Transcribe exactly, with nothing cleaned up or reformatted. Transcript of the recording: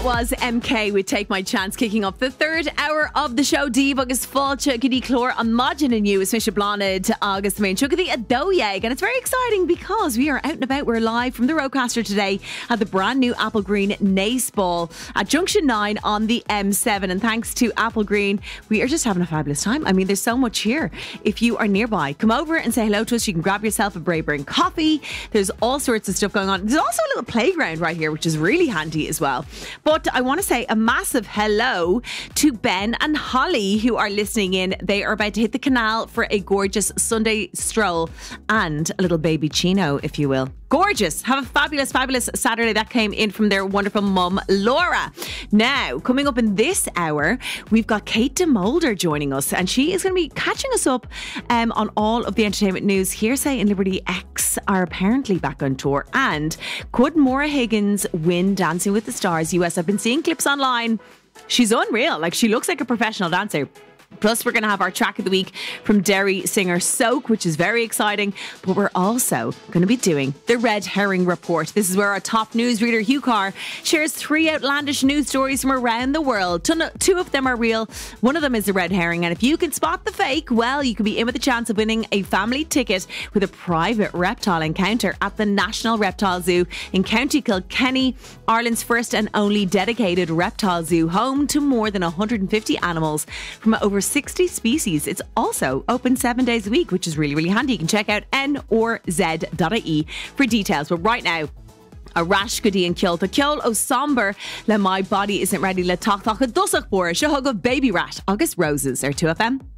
was M K with Take My Chance, kicking off the third hour of the show. Díobh agus fáilte go dtí clór an maidin inniu is Misha Blonid agus main Chugadi Adoyeg. And it's very exciting because we are out and about. We're live from the Roadcaster today at the brand new Apple Green Nace Ball at Junction nine on the M seven. And thanks to Apple Green, we are just having a fabulous time. I mean, there's so much here. If you are nearby, come over and say hello to us. You can grab yourself a Brayburn coffee. There's all sorts of stuff going on. There's also a little playground right here, which is really handy as well. But I want to say a massive hello to Ben and Holly who are listening in. They are about to hit the canal for a gorgeous Sunday stroll and a little baby Chino, if you will. Gorgeous. Have a fabulous, fabulous Saturday. That came in from their wonderful mum, Laura. Now, coming up in this hour, we've got Kate DeMolder joining us, and she is going to be catching us up um, on all of the entertainment news. Hearsay and Liberty X are apparently back on tour. And could Maura Higgins win Dancing with the Stars U S? I've been seeing clips online. She's unreal. Like, she looks like a professional dancer. Plus, we're going to have our track of the week from Derry singer Soak, which is very exciting. But we're also going to be doing the Red Herring Report. This is where our top newsreader, Hugh Carr, shares three outlandish news stories from around the world. Two of them are real. One of them is a red herring. And if you can spot the fake, well, you could be in with a chance of winning a family ticket with a private reptile encounter at the National Reptile Zoo in County Kilkenny, Ireland's first and only dedicated reptile zoo, home to more than one hundred fifty animals from over sixty species. It's also open seven days a week, which is really, really handy. You can check out n or z dot I E for details. But right now, a rash goodie and Kyoto Kyol o somber le my body isn't ready le tach tach a dusach bor, shahug of baby rat, August Roses, or two F M.